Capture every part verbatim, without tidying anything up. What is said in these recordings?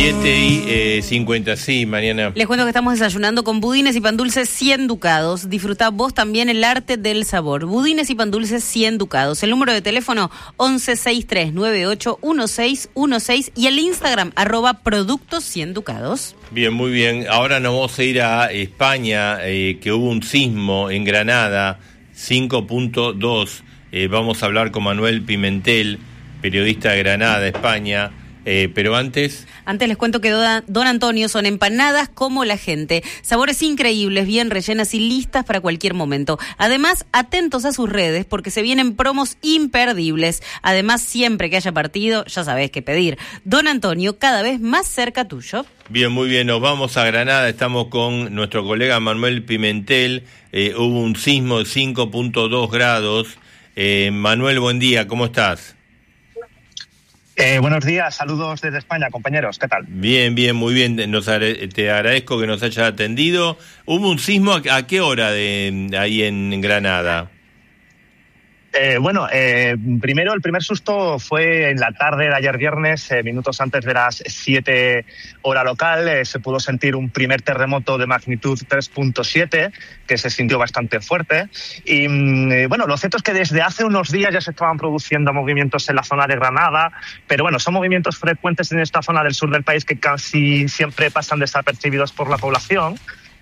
siete y eh, cincuenta, sí, Mariana. Les cuento que estamos desayunando con budines y pan dulces cien ducados. Disfrutá vos también el arte del sabor. Budines y pan dulces cien ducados. El número de teléfono once sesenta y tres noventa y ocho dieciséis dieciséis y el Instagram arroba productos cien ducados. Bien, muy bien. Ahora nos vamos a ir a España, eh, que hubo un sismo en Granada, cinco punto dos. Eh, vamos a hablar con Manuel Pimentel, periodista de Granada, España. Eh, pero antes... Antes les cuento que Don, Don Antonio son empanadas como la gente. Sabores increíbles, bien rellenas y listas para cualquier momento. Además, atentos a sus redes porque se vienen promos imperdibles. Además, siempre que haya partido, ya sabés qué pedir. Don Antonio, cada vez más cerca tuyo. Bien, muy bien. Nos vamos a Granada. Estamos con nuestro colega Manuel Pimentel. Eh, hubo un sismo de cinco punto dos grados. Eh, Manuel, buen día. ¿Cómo estás? Eh, buenos días, saludos desde España, compañeros, ¿qué tal? Bien, bien, muy bien, nos, te agradezco que nos hayas atendido. ¿Hubo un sismo a, a qué hora de, de ahí en Granada? Eh, bueno, eh, primero, el primer susto fue en la tarde de ayer viernes, eh, minutos antes de las siete hora local, eh, se pudo sentir un primer terremoto de magnitud tres punto siete, que se sintió bastante fuerte. Y eh, bueno, lo cierto es que desde hace unos días ya se estaban produciendo movimientos en la zona de Granada, pero bueno, son movimientos frecuentes en esta zona del sur del país que casi siempre pasan desapercibidos por la población.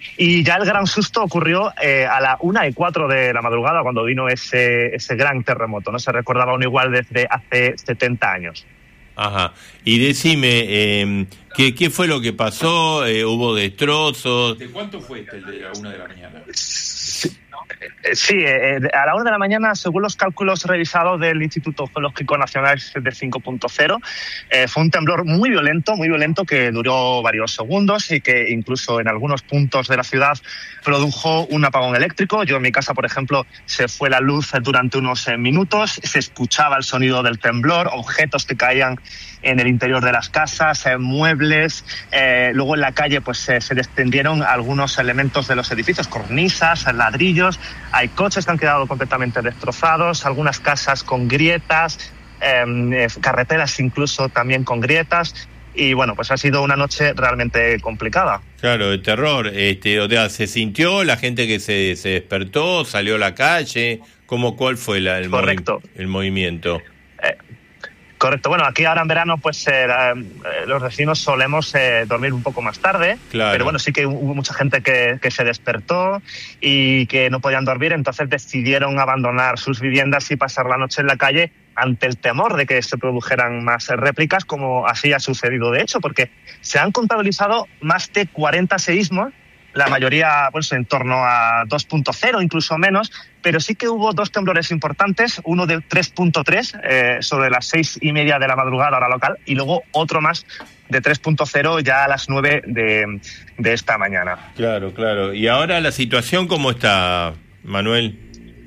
Y ya el gran susto ocurrió eh, a la una y cuatro de la madrugada, cuando vino ese, ese gran terremoto. No se recordaba uno igual desde hace setenta años. Ajá. Y decime, eh, ¿qué, ¿qué fue lo que pasó? Eh, ¿Hubo destrozos? ¿De cuánto fue este el de la una de la mañana? Sí. Sí, eh, a la una de la mañana, según los cálculos revisados del Instituto Geológico Nacional, es de cinco punto cero. Eh, fue un temblor muy violento, muy violento, que duró varios segundos y que incluso en algunos puntos de la ciudad produjo un apagón eléctrico. Yo en mi casa, por ejemplo, se fue la luz durante unos eh, minutos, se escuchaba el sonido del temblor, objetos que caían en el interior de las casas, eh, muebles. Eh, luego en la calle pues eh, se desprendieron algunos elementos de los edificios, cornisas, ladrillos. Hay coches que han quedado completamente destrozados, algunas casas con grietas, eh, eh, carreteras incluso también con grietas. Y bueno, pues ha sido una noche realmente complicada. Claro, de terror. Este, o sea, ¿se sintió la gente que se, se despertó, salió a la calle? ¿Cómo, cuál fue la, el, Correcto. movi- el movimiento? Eh, Correcto. Bueno, aquí ahora en verano, pues eh, los vecinos solemos eh, dormir un poco más tarde, claro. Pero bueno, sí que hubo mucha gente que, que se despertó y que no podían dormir, entonces decidieron abandonar sus viviendas y pasar la noche en la calle ante el temor de que se produjeran más réplicas, como así ha sucedido de hecho, porque se han contabilizado más de cuarenta seísmos, la mayoría pues en torno a dos punto cero, incluso menos, pero sí que hubo dos temblores importantes, uno de tres punto tres eh, sobre las seis y media de la madrugada hora local, y luego otro más de tres punto cero ya a las nueve de, de esta mañana. Claro, claro. ¿Y ahora la situación cómo está, Manuel?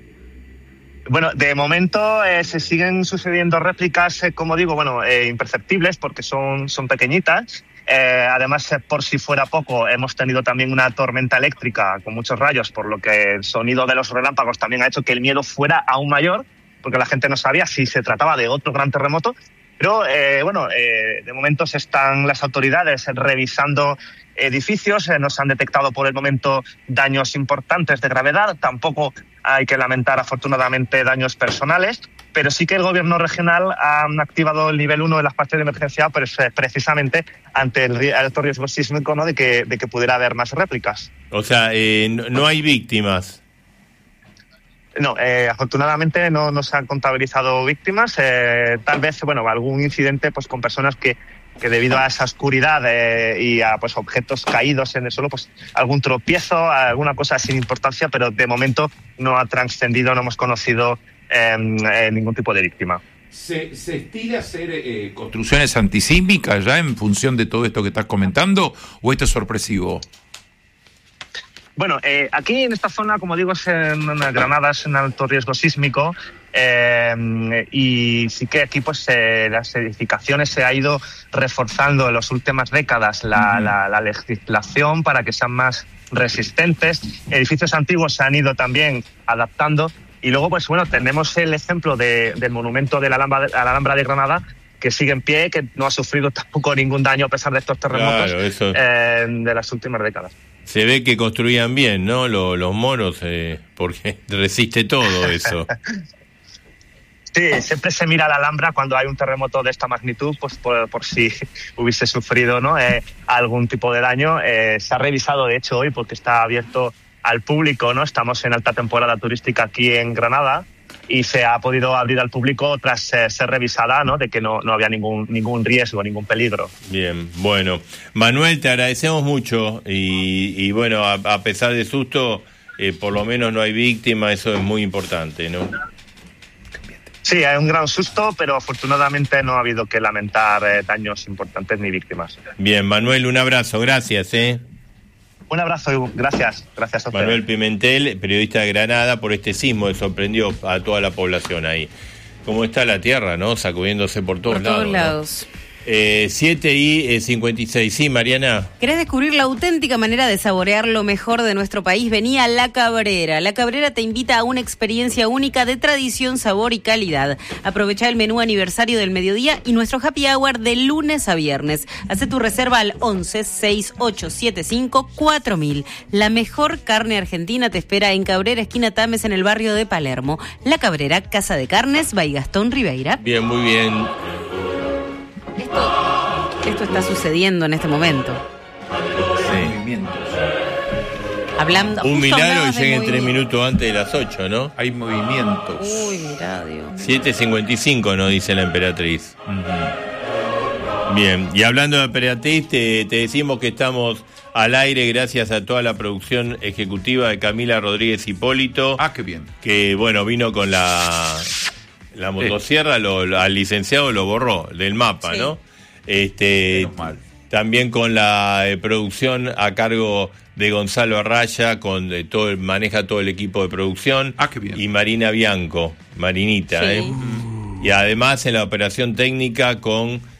Bueno, de momento eh, se siguen sucediendo réplicas, eh, como digo, bueno, eh, imperceptibles porque son, son pequeñitas. Eh, además, eh, por si fuera poco, hemos tenido también una tormenta eléctrica con muchos rayos, por lo que el sonido de los relámpagos también ha hecho que el miedo fuera aún mayor, porque la gente no sabía si se trataba de otro gran terremoto. Pero eh, bueno, eh, de momento se están las autoridades revisando edificios, eh, no se han detectado por el momento daños importantes de gravedad, tampoco hay que lamentar afortunadamente daños personales, pero sí que el gobierno regional ha activado el nivel uno de las fases de emergencia pues, eh, precisamente ante el alto riesgo sísmico, ¿no? de, que, de que pudiera haber más réplicas. O sea, eh, no, no hay víctimas. No, eh, afortunadamente no, no se han contabilizado víctimas. Eh, tal vez, bueno, algún incidente pues con personas que, que debido a esa oscuridad eh, y a pues objetos caídos en el suelo, pues algún tropiezo, alguna cosa sin importancia, pero de momento no ha trascendido, no hemos conocido eh, eh, ningún tipo de víctima. ¿Se, se estila hacer eh, construcciones antisísmicas ya en función de todo esto que estás comentando o esto es sorpresivo? Bueno, eh, aquí en esta zona, como digo, es en Granada, es un alto riesgo sísmico eh, y sí que aquí pues eh, las edificaciones se ha ido reforzando en las últimas décadas la, uh-huh. la, la legislación para que sean más resistentes. Edificios antiguos se han ido también adaptando y luego pues bueno, tenemos el ejemplo de, del monumento de la Alhambra de, la Alhambra de Granada, que sigue en pie, que no ha sufrido tampoco ningún daño a pesar de estos terremotos Claro, eso. eh, de las últimas décadas. Se ve que construían bien, ¿no? Los, los moros, eh, porque resiste todo eso. Sí, siempre se mira la Alhambra cuando hay un terremoto de esta magnitud, pues por, por si hubiese sufrido, ¿no? eh, algún tipo de daño. Eh, se ha revisado, de hecho, hoy porque está abierto al público, ¿no? Estamos en alta temporada turística aquí en Granada y se ha podido abrir al público tras eh, ser revisada, ¿no? De que no, no había ningún, ningún riesgo, ningún peligro. Bien, bueno. Manuel, te agradecemos mucho y, y bueno, a, a pesar del susto, eh, por lo menos no hay víctima, eso es muy importante, ¿no? Sí, hay un gran susto, pero afortunadamente no ha habido que lamentar eh, daños importantes ni víctimas. Bien, Manuel, un abrazo, gracias, ¿eh? Un abrazo y gracias, gracias a ustedes. Manuel Pimentel, periodista de Granada, por este sismo que sorprendió a toda la población ahí. ¿Cómo está la tierra, no? Sacudiéndose por todos Por lados. todos lados. ¿no? Eh, siete y cincuenta y seis, sí, Mariana. ¿Querés descubrir la auténtica manera de saborear lo mejor de nuestro país? Vení a La Cabrera. La Cabrera te invita a una experiencia única de tradición, sabor y calidad. Aprovecha el menú aniversario del mediodía y nuestro happy hour de lunes a viernes. Hacé tu reserva al once, sesenta y ocho setenta y cinco, cuatro mil. La mejor carne argentina te espera en Cabrera, esquina Tames, en el barrio de Palermo. La Cabrera, Casa de Carnes, by Gastón Ribeira. Bien, muy bien. Esto, esto está sucediendo en este momento. Sí. Movimientos. Hablando, Un justo milagro que hablabas de lleguen tres movimiento. minutos antes de las ocho, ¿no? Hay movimientos. Uy, mirá, Dios. siete cincuenta y cinco nos dice la emperatriz. Ujú. Bien, y hablando de emperatriz, te, te decimos que estamos al aire gracias a toda la producción ejecutiva de Camila Rodríguez Hipólito, Ah, qué bien. que bueno, vino con la, la motosierra, lo, lo- al licenciado lo borró del mapa, Sí. ¿no? Este, Menos mal. también con la eh, producción a cargo de Gonzalo Arraya, con eh, todo el- maneja todo el equipo de producción. Ah, qué bien. Y Marina Bianco, Marinita, Sí. ¿eh? Y además en la operación técnica con